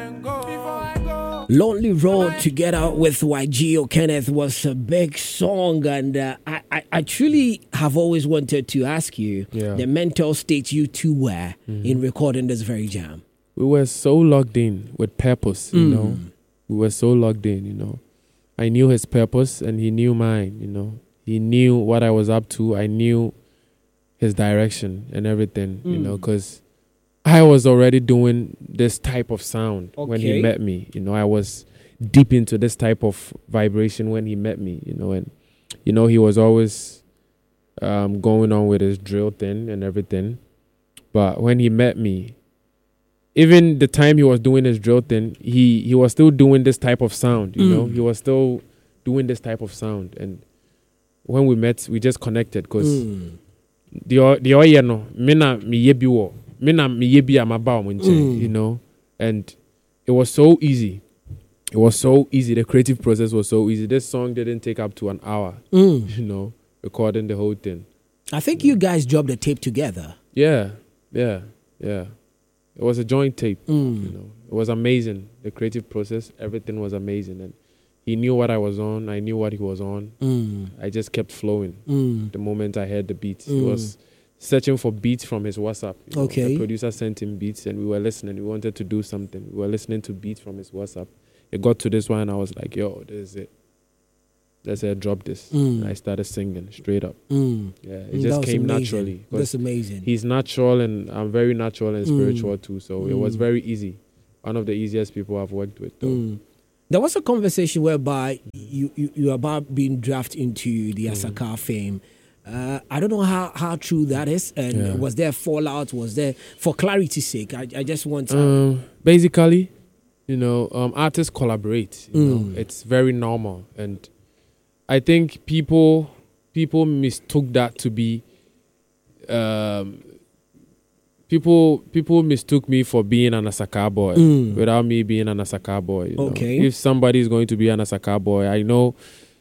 Lonely Road together with YG Kenneth was a big song, and I truly have always wanted to ask you the mental state you two were in recording this very jam. We were so locked in with purpose, you know. We were so locked in, you know. I knew his purpose and he knew mine, you know. He knew what I was up to. I knew his direction and everything, you know, because I was already doing this type of sound when he met me. You know, I was deep into this type of vibration when he met me, you know. And, you know, he was always going on with his drill thing and everything. But when he met me, even the time he was doing his drill thing, he was still doing this type of sound, you know. He was still doing this type of sound. And when we met, we just connected because the oye no, you know, and it was so easy. It was so easy. The creative process was so easy. This song didn't take up to an hour, you know, recording the whole thing. I think you guys dropped the tape together. Yeah. It was a joint tape, you know. It was amazing. The creative process, everything was amazing. And he knew what I was on. I knew what he was on. I just kept flowing the moment I heard the beats. He was searching for beats from his WhatsApp. You know? The producer sent him beats and we were listening. We wanted to do something. We were listening to beats from his WhatsApp. It got to this one and I was like, yo, this is it. Let's drop this. And I started singing straight up. It just came naturally. That's amazing. He's natural and I'm very natural and spiritual too. So it was very easy. One of the easiest people I've worked with though. There was a conversation whereby you about being drafted into the Asaka fame. I don't know how true that is. And was there fallout? Was there, for clarity's sake, I just want to... basically, you know, artists collaborate. You know, it's very normal. And I think people mistook that to be... People mistook me for being an Asaka boy without me being an Asaka boy. You know? If somebody is going to be an Asaka boy, I know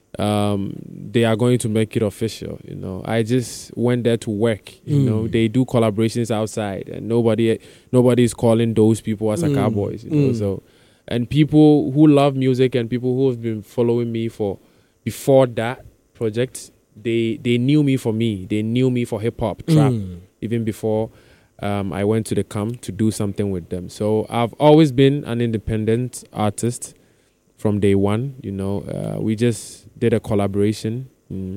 they are going to make it official. You know, I just went there to work. You know, they do collaborations outside, and nobody is calling those people Asaka boys. You know, so and people who love music and people who have been following me for before that project, they knew me for me. They knew me for hip hop, trap, even before. I went to the camp to do something with them. So I've always been an independent artist from day one. You know, we just did a collaboration.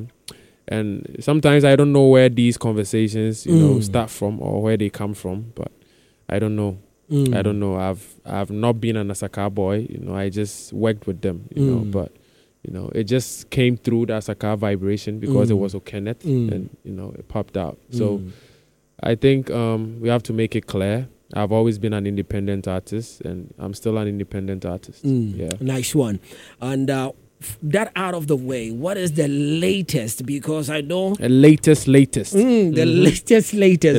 And sometimes I don't know where these conversations, you know, start from or where they come from. But I don't know. I don't know. I've not been an Asaka boy. You know, I just worked with them, you know. But, you know, it just came through the Asaka vibration because it was Kenneth and, you know, it popped out. So... I think we have to make it clear. I've always been an independent artist, and I'm still an independent artist. Nice one. And that out of the way, what is the latest? Because I know... The latest. The latest.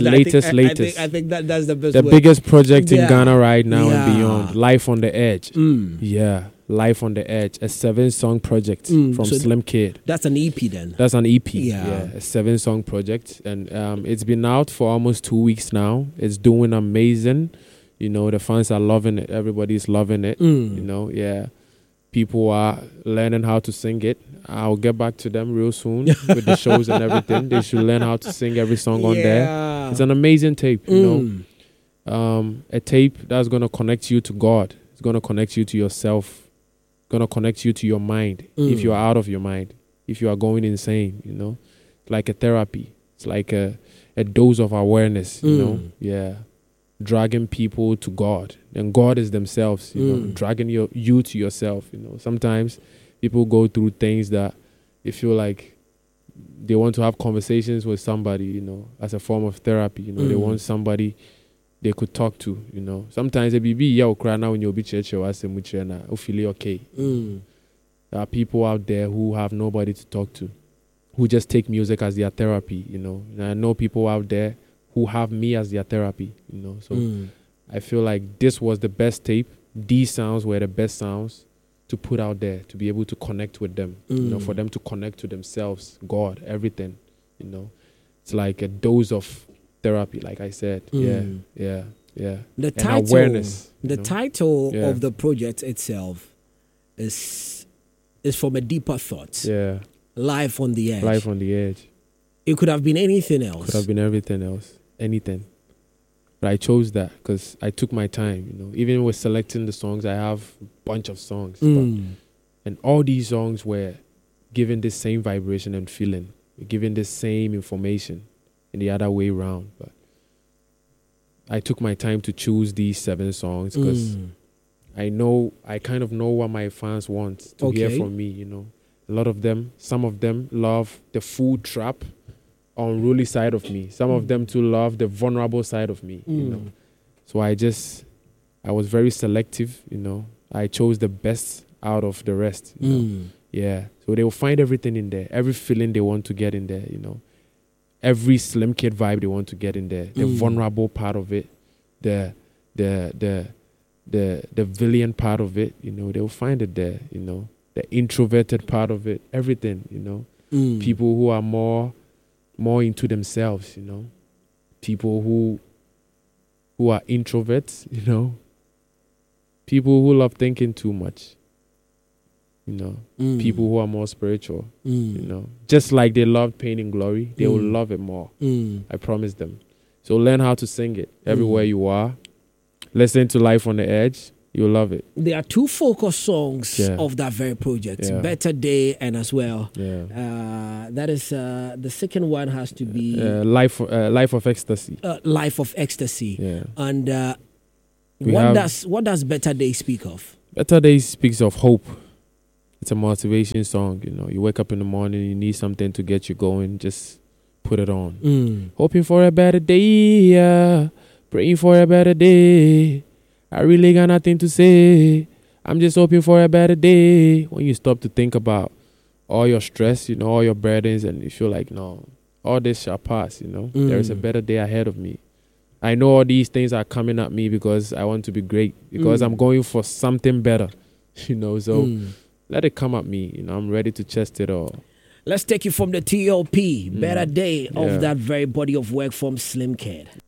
I think that's the best The way. biggest project in Ghana right now and beyond. Life on the Edge. Life on the Edge, a 7-song project from Slim Kid. That's an EP then? That's an EP, a 7-song project. And it's been out for almost 2 weeks now. It's doing amazing. You know, the fans are loving it. Everybody's loving it. You know, people are learning how to sing it. I'll get back to them real soon with the shows and everything. They should learn how to sing every song on there. It's an amazing tape, you know. A tape that's going to connect you to God. It's going to connect you to yourself. Going to connect you to your mind if you are out of your mind, if you are going insane, you know. It's like a therapy. It's like a dose of awareness, you know. Dragging people to God. And God is themselves, you know, dragging you to yourself, you know. Sometimes people go through things that they feel like they want to have conversations with somebody, you know, as a form of therapy, you know. They want somebody they could talk to, you know. Sometimes it be ya cry now when you'll be church or feel okay. There are people out there who have nobody to talk to, who just take music as their therapy, you know. And I know people out there who have me as their therapy, you know. So I feel like this was the best tape. These sounds were the best sounds to put out there, to be able to connect with them, you know, for them to connect to themselves, God, everything, you know. It's like a dose of therapy, like I said. Yeah. The And title, awareness. the title Yeah. of the project itself is from a deeper thought. Yeah. Life on the edge. Life on the edge. It could have been anything else. Could have been everything else. Anything. But I chose that because I took my time, you know. Even with selecting the songs, I have a bunch of songs. And all these songs were given the same vibration and feeling. Given the same information in the other way around. But I took my time to choose these 7 songs because I kind of know what my fans want to hear from me, you know. A lot of them, some of them love the full trap, unruly side of me. Some of them too love the vulnerable side of me, you know. So I was very selective, you know. I chose the best out of the rest, you know. Yeah. So they will find everything in there, every feeling they want to get in there, you know. Every Slim Kid vibe they want to get in there. The vulnerable part of it, the villain part of it, you know, they will find it there, you know. The introverted part of it, everything, you know. People who are more into themselves, you know. People who are introverts, you know. People who love thinking too much, you know. People who are more spiritual, you know. Just like they love Pain and Glory, they will love it more. I promise them. So learn how to sing it everywhere you are. Listen to Life on the Edge. You'll love it. There are 2 focus songs of that very project, Better Day and as well. That is, the second one has to be... Life of Ecstasy. Life of Ecstasy. Yeah. And what does Better Day speak of? Better Day speaks of hope. It's a motivation song, you know. You wake up in the morning, you need something to get you going, just put it on. Hoping for a better day, praying for a better day. I really got nothing to say. I'm just hoping for a better day. When you stop to think about all your stress, you know, all your burdens, and you feel like, no, all this shall pass, you know. There is a better day ahead of me. I know all these things are coming at me because I want to be great, because I'm going for something better, you know. So let it come at me, you know. I'm ready to chest it all. Let's take you from the TLP, Better Day, of that very body of work from Slim Kid.